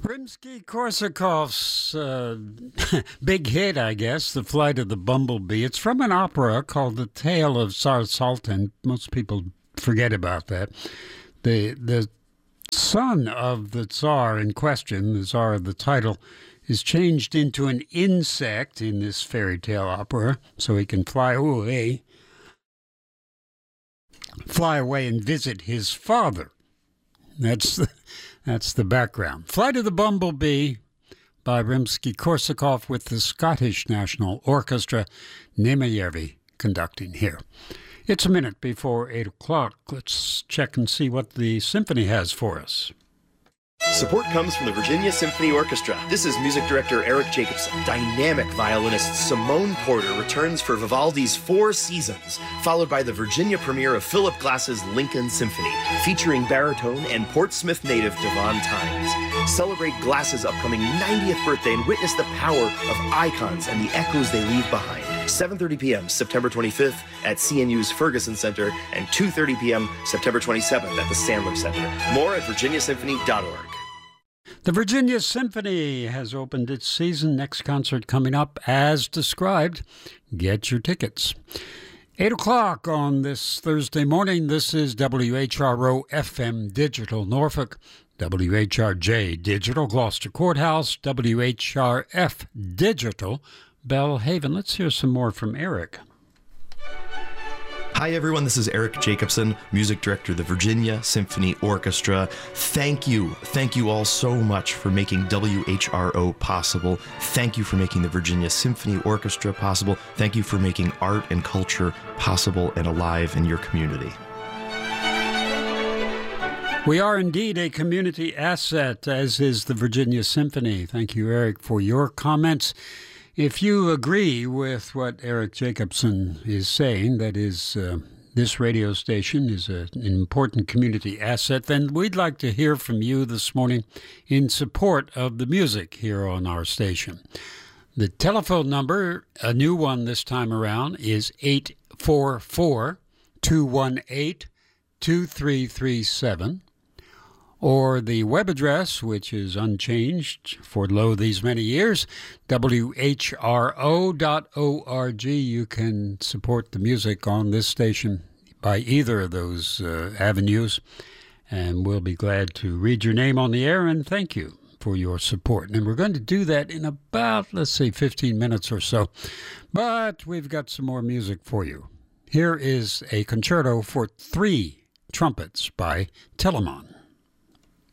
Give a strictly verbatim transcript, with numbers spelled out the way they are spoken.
Rimsky-Korsakov's uh, big hit, I guess, The Flight of the Bumblebee. It's from an opera called The Tale of Tsar Sultan. Most people forget about that. The the son of the Tsar in question, the Tsar of the title, is changed into an insect in this fairy tale opera so he can fly away, fly away and visit his father. That's the, that's the background. Flight of the Bumblebee by Rimsky-Korsakov with the Scottish National Orchestra, Nemajärvi conducting here. It's a minute before eight o'clock. Let's check and see what the symphony has for us. Support comes from the Virginia Symphony Orchestra. This is music director Eric Jacobson. Dynamic violinist Simone Porter returns for Vivaldi's Four Seasons, followed by the Virginia premiere of Philip Glass's Lincoln Symphony, featuring baritone and Portsmouth native Devon Tynes. Celebrate Glass's upcoming ninetieth birthday and witness the power of icons and the echoes they leave behind. seven thirty p.m. September twenty-fifth at C N U's Ferguson Center and two thirty p.m. September twenty-seventh at the Sandler Center. More at virginia symphony dot org. The Virginia Symphony has opened its season. Next concert coming up as described. Get your tickets. eight o'clock on this Thursday morning. This is W H R O F M Digital Norfolk, W H R J Digital Gloucester Courthouse, W H R F Digital Belhaven. Let's hear some more from Eric. Hi everyone, this is Eric Jacobson, music director of the Virginia Symphony Orchestra. Thank you, thank you all so much for making W H R O possible. Thank you for making the Virginia Symphony Orchestra possible. Thank you for making art and culture possible and alive in your community. We are indeed a community asset, as is the Virginia Symphony. Thank you, Eric, for your comments. If you agree with what Eric Jacobson is saying, that is, uh, this radio station is a, an important community asset, then we'd like to hear from you this morning in support of the music here on our station. The telephone number, a new one this time around, is eight four four, two one eight, two three three seven. Or the web address, which is unchanged for lo these many years, W H R O dot org. You can support the music on this station by either of those uh, avenues, and we'll be glad to read your name on the air and thank you for your support. And we're going to do that in about, let's say, fifteen minutes or so. But we've got some more music for you. Here is a concerto for three trumpets by Telemann.